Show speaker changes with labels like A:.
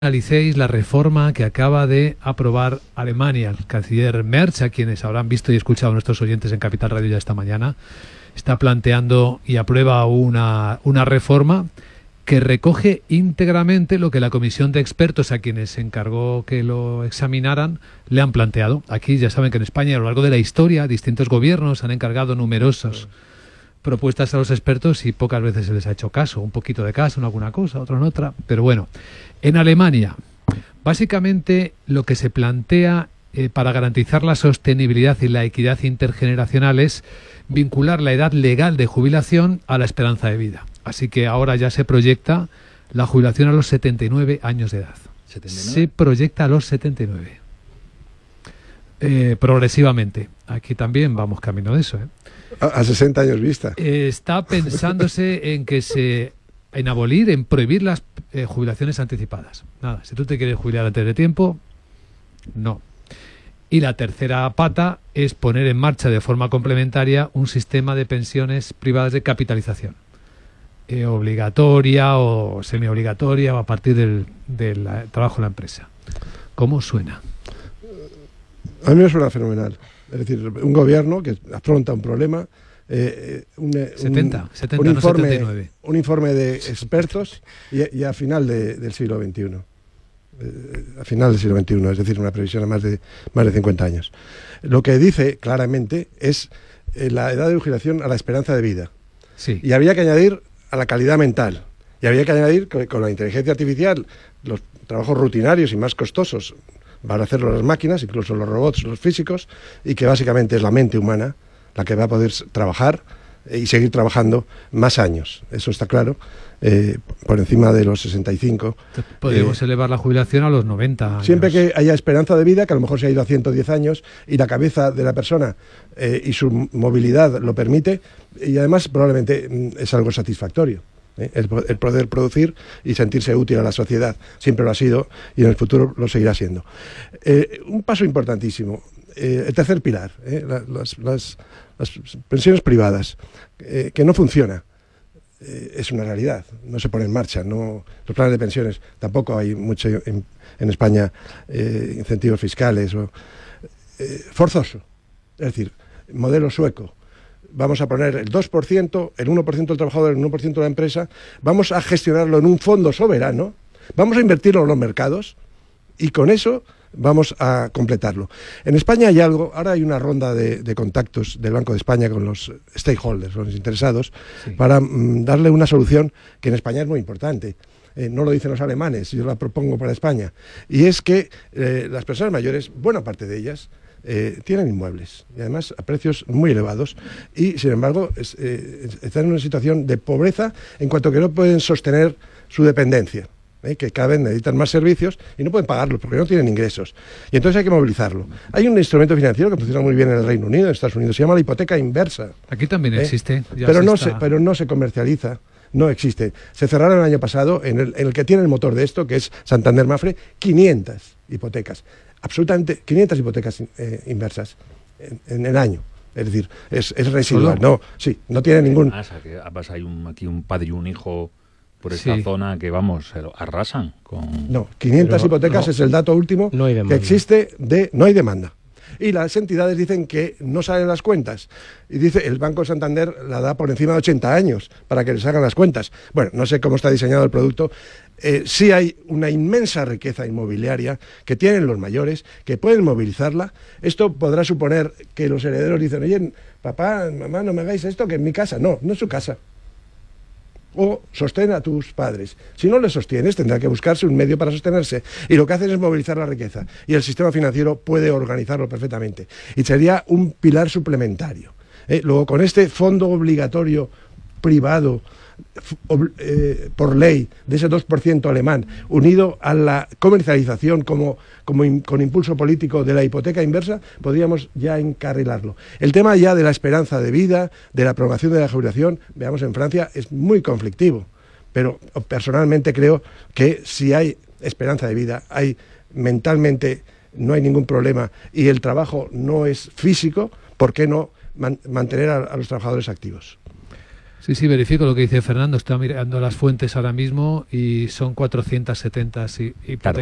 A: analicéis la reforma que acaba de aprobar Alemania. El canciller Merz, a quienes habrán visto y escuchado nuestros oyentes en Capital Radio ya esta mañana, está planteando y aprueba una reforma que recoge íntegramente lo que la comisión de expertos a quienes se encargó que lo examinaran le han planteado. Aquí ya saben que en España a lo largo de la historia distintos gobiernos han encargado numerosas propuestas a los expertos y pocas veces se les ha hecho caso, un poquito de caso en alguna cosa, otro en otra, pero bueno. En Alemania, básicamente lo que se plantea para garantizar la sostenibilidad y la equidad intergeneracional es vincular la edad legal de jubilación a la esperanza de vida. Así que ahora ya se proyecta la jubilación a los 79 años de edad. ¿79? Se proyecta a los 79. Progresivamente. Aquí también vamos camino de eso.
B: A 60 años vista.
A: Está pensándose en abolir, en prohibir las jubilaciones anticipadas. Nada, si tú te quieres jubilar antes de tiempo, no. Y la tercera pata es poner en marcha de forma complementaria un sistema de pensiones privadas de capitalización. Obligatoria o semi-obligatoria o a partir del trabajo en la empresa. ¿Cómo suena?
B: A mí me suena fenomenal. Es decir, un gobierno que afronta un problema, un informe de expertos y a final del siglo XXI. A final del siglo XXI, es decir, una previsión a más de 50 años. Lo que dice claramente es la edad de jubilación a la esperanza de vida.
A: Sí.
B: Y había que añadir a la calidad mental. Y había que añadir que con la inteligencia artificial, los trabajos rutinarios y más costosos van a hacerlo las máquinas, incluso los robots, los físicos, y que básicamente es la mente humana la que va a poder trabajar y seguir trabajando más años. Eso está claro, por encima de los 65.
A: Podemos elevar la jubilación a los 90 años.
B: Siempre que haya esperanza de vida, que a lo mejor se ha ido a 110 años, y la cabeza de la persona y su movilidad lo permite, y además probablemente es algo satisfactorio. El poder producir y sentirse útil a la sociedad. Siempre lo ha sido y en el futuro lo seguirá siendo. Un paso importantísimo, el tercer pilar, las pensiones privadas, que no funciona. Es una realidad, no se pone en marcha. Los planes de pensiones, tampoco hay mucho en España incentivos fiscales. Forzoso, es decir, modelo sueco. Vamos a poner el 2%, el 1% del trabajador, el 1% de la empresa, vamos a gestionarlo en un fondo soberano, vamos a invertirlo en los mercados y con eso vamos a completarlo. En España hay algo, ahora hay una ronda de contactos del Banco de España con los stakeholders, los interesados, sí, para darle una solución que en España es muy importante. No lo dicen los alemanes, yo la propongo para España, y es que las personas mayores, buena parte de ellas, tienen inmuebles y además a precios muy elevados y sin embargo están en una situación de pobreza en cuanto que no pueden sostener su dependencia, que cada vez necesitan más servicios y no pueden pagarlos porque no tienen ingresos y entonces hay que movilizarlo. Hay un instrumento financiero que funciona muy bien en el Reino Unido, en Estados Unidos, se llama la hipoteca inversa.
A: Aquí también existe.
B: Pero no se comercializa. No existe. Se cerraron el año pasado en el que tiene el motor de esto, que es Santander Mafre, 500 hipotecas. Absolutamente 500 hipotecas inversas en el año. Es decir, es residual. No tiene ningún...
C: Además hay aquí un padre y un hijo por esta zona que, vamos, arrasan con...
B: No, 500 hipotecas es el dato último que existe no hay demanda. Y las entidades dicen que no salen las cuentas. Y dice, el Banco de Santander la da por encima de 80 años para que les hagan las cuentas. Bueno, no sé cómo está diseñado el producto. Sí hay una inmensa riqueza inmobiliaria que tienen los mayores, que pueden movilizarla. Esto podrá suponer que los herederos dicen, oye, papá, mamá, no me hagáis esto, que en mi casa. No es su casa. O sostén a tus padres. Si no les sostienes, tendrá que buscarse un medio para sostenerse. Y lo que hacen es movilizar la riqueza. Y el sistema financiero puede organizarlo perfectamente. Y sería un pilar suplementario. Luego, con este fondo obligatorio privado, por ley, de ese 2% alemán, unido a la comercialización con impulso político de la hipoteca inversa, podríamos ya encarrilarlo. El tema ya de la esperanza de vida, de la prolongación de la jubilación, veamos, en Francia es muy conflictivo, pero personalmente creo que si hay esperanza de vida, mentalmente no hay ningún problema y el trabajo no es físico, ¿por qué no mantener a los trabajadores activos?
A: Sí, sí, verifico lo que dice Fernando. Está mirando las fuentes ahora mismo y son 470 hipotecas.
C: Claro.